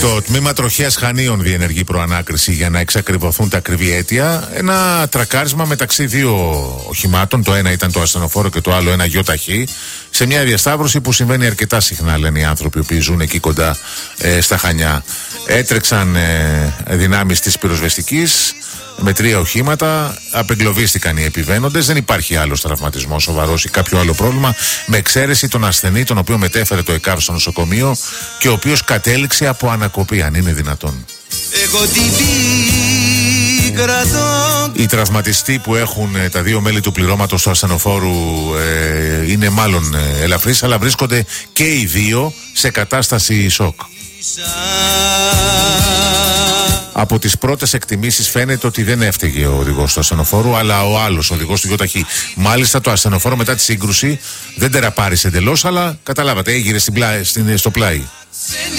Το τμήμα τροχέας Χανίων διενεργεί προανάκριση για να εξακριβωθούν τα ακριβή αίτια. Ένα τρακάρισμα μεταξύ δύο οχημάτων, το ένα ήταν το ασθενοφόρο και το άλλο ένα γιοταχή, σε μια διασταύρωση που συμβαίνει αρκετά συχνά, λένε οι άνθρωποι που ζουν εκεί κοντά στα Χανιά. Έτρεξαν δυνάμεις της πυροσβεστικής με 3 οχήματα, απεγκλωβίστηκαν οι επιβαίνοντες. Δεν υπάρχει άλλος τραυματισμός σοβαρός ή κάποιο άλλο πρόβλημα, με εξαίρεση τον ασθενή, τον οποίο μετέφερε το ΕΚΑΒ στο νοσοκομείο και ο οποίος κατέληξε από ανακοπή, αν είναι δυνατόν. Οι τραυματιστοί που έχουν τα 2 μέλη του πληρώματος του ασθενοφόρου είναι μάλλον ελαφρύς, αλλά βρίσκονται και οι 2 σε κατάσταση σοκ. Από τις πρώτες εκτιμήσεις φαίνεται ότι δεν έφταιγε ο οδηγός του ασθενοφόρου, αλλά ο άλλος, ο οδηγός του γιοταχή. Μάλιστα το ασθενοφόρο μετά τη σύγκρουση δεν τεραπάρισε εντελώς, αλλά καταλάβατε, έγειρε στο πλάι.